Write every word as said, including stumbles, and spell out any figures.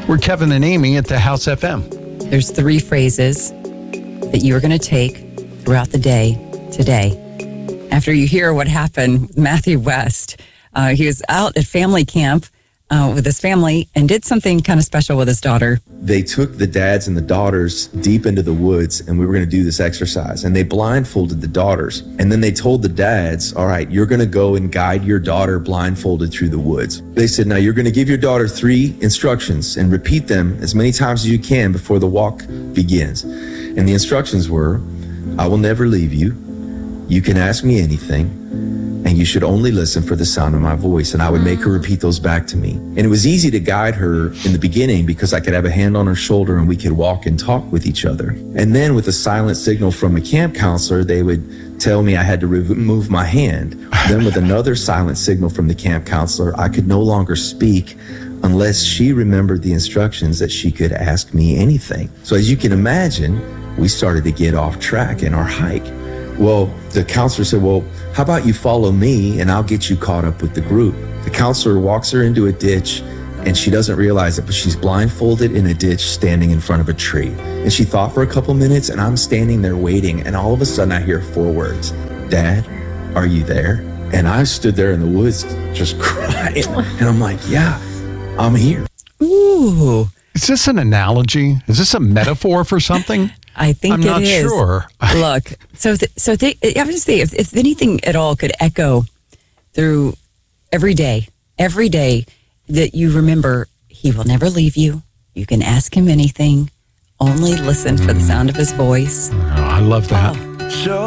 We're Kevin and Amy at the House F M. There's three phrases that you are going to take throughout the day today. After you hear what happened with Matthew West, uh, he was out at family camp uh, with his family and did something kind of special with his daughter. They took the dads and the daughters deep into the woods, and we were going to do this exercise. And they blindfolded the daughters. And then they told the dads, all right, you're going to go and guide your daughter blindfolded through the woods. They said, now you're going to give your daughter three instructions and repeat them as many times as you can before the walk begins. And the instructions were, I will never leave you. You can ask me anything. And you should only listen for the sound of my voice. And I would make her repeat those back to me. And it was easy to guide her in the beginning because I could have a hand on her shoulder and we could walk and talk with each other. And then with a silent signal from a camp counselor, they would tell me I had to remove my hand. Then with another silent signal from the camp counselor, I could no longer speak unless she remembered the instructions that she could ask me anything. So as you can imagine, we started to get off track in our hike. Well, the counselor said, well, how about you follow me and I'll get you caught up with the group. The counselor walks her into a ditch and she doesn't realize it, but she's blindfolded in a ditch standing in front of a tree. And she thought for a couple minutes and I'm standing there waiting. And all of a sudden I hear four words, Dad, are you there? And I stood there in the woods just crying. And I'm like, yeah, I'm here. Ooh. Is this an analogy? Is this a metaphor for something? I think I'm it not is. sure. Look, so th- so th- I would say if, if anything at all could echo through every day, every day that you remember, he will never leave you. You can ask him anything. Only listen for the sound of his voice. Oh, I love that. Oh. So